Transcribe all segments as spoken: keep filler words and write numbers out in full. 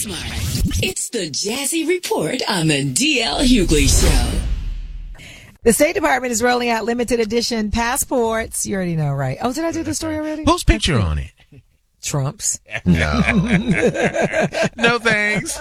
smart. It's the Jazzy Report on the D L Hughley Show. The State Department is rolling out limited edition passports. You already know, right? Oh, did I do the story already? Whose picture on it? Trump's. No. No thanks.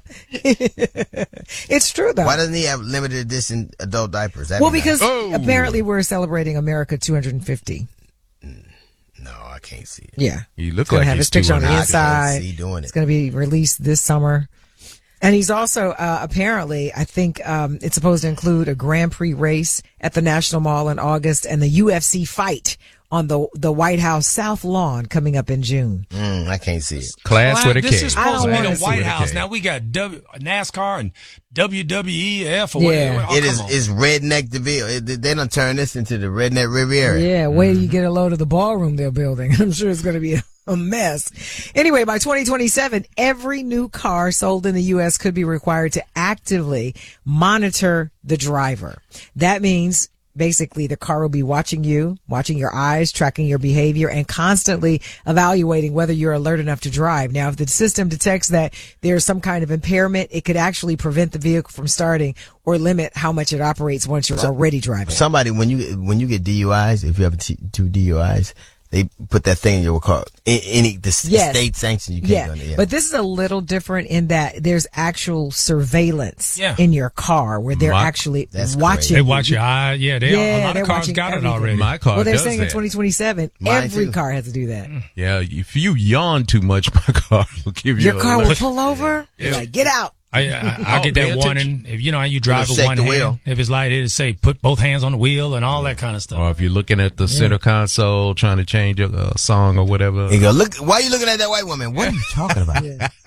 It's true, though. Why doesn't he have limited edition adult diapers? That'd well, be because nice. Oh. apparently we're celebrating America two hundred fifty. No, I can't see it. Yeah. You look It's going like to have he's his picture on the doing it. inside. I can't see doing It's it. going to be released this summer. And he's also, uh, apparently, I think, um, it's supposed to include a Grand Prix race at the National Mall in August and the U F C fight on the the White House South Lawn coming up in June. Mm, I can't see it. Class Well, with a this K. is I supposed don't to be wanna the see White with a House. K. Now we got w, NASCAR and W W E F or Yeah. whatever. Oh, It come is on. it's redneck DeVille. It, they done turn this into the redneck Riviera. Yeah, wait till you get a load of the ballroom they're building. I'm sure it's going to be a, a mess. Anyway, by twenty twenty-seven, every new car sold in the U S could be required to actively monitor the driver. That means basically the car will be watching you, watching your eyes, tracking your behavior, and constantly evaluating whether you're alert enough to drive. Now, if the system detects that there's some kind of impairment, it could actually prevent the vehicle from starting or limit how much it operates once you're already driving. Somebody when you when you get D U Is, if you have t- two D U Is, they put that thing in your car. In, any the s- Yes. state sanction, you can't Yeah, go in there. Yeah. but this is a little different in that there's actual surveillance Yeah. in your car where they're My- actually That's watching. They you. watch your eye. Yeah, they Yeah, a lot they're of cars watching got everything. it already. My car Well, they're does saying in that. twenty twenty-seven, Mine every too. car has to do that. Yeah, if you yawn too much, my car will give you Your a car will alert. pull over. You're like, get out. I, I, I Oh, get pay that warning. If you know how you drive with shake one the hand, wheel. if it's like it'll say put both hands on the wheel and all that kind of stuff. Or if you're looking at the center console trying to change a uh, song or whatever. You go, look, why are you looking at that white woman? What are you talking about?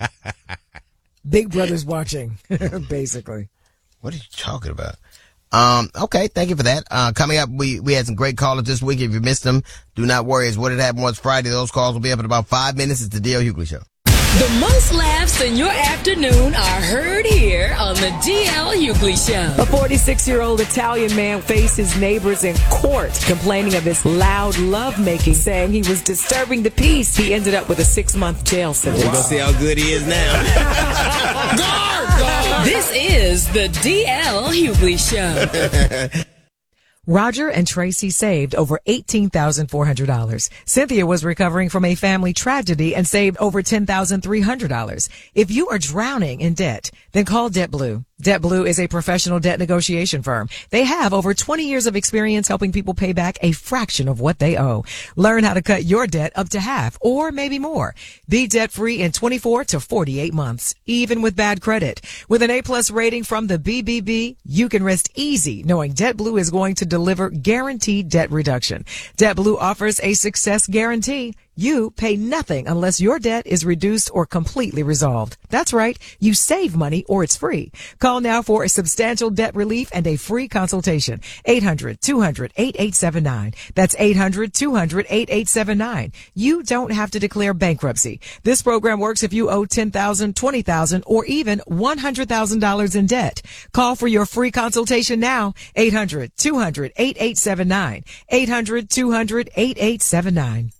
Big Brother's watching, basically. What are you talking about? Um, okay, thank you for that. Uh, coming up, we, we had some great callers this week. If you missed them, do not worry. It's What Had Happened Was Friday. Those calls will be up in about five minutes. It's the D L Hughley Show. The most laughs in your afternoon are heard here on the D L Hughley Show. A forty-six-year-old Italian man faced his neighbors in court, complaining of his loud lovemaking, saying he was disturbing the peace. He ended up with a six-month jail sentence. We're going to see how good he is now. Guard, guard. This is the D L Hughley Show. Roger and Tracy saved over eighteen thousand four hundred dollars. Cynthia was recovering from a family tragedy and saved over ten thousand three hundred dollars. If you are drowning in debt, then call DebtBlue. DebtBlue is a professional debt negotiation firm. They have over twenty years of experience helping people pay back a fraction of what they owe. Learn how to cut your debt up to half or maybe more. Be debt-free in twenty-four to forty-eight months, even with bad credit. With an A-plus rating from the B B B, you can rest easy knowing DebtBlue is going to deliver guaranteed debt reduction. DebtBlue offers a success guarantee. You pay nothing unless your debt is reduced or completely resolved. That's right. You save money or it's free. Call now for a substantial debt relief and a free consultation. eight hundred two hundred eighty-eight seventy-nine. That's eight hundred two hundred eighty-eight seventy-nine. You don't have to declare bankruptcy. This program works if you owe ten thousand dollars, twenty thousand dollars, or even one hundred thousand dollars in debt. Call for your free consultation now. eight hundred two hundred eighty-eight seventy-nine. eight hundred two hundred eighty-eight seventy-nine.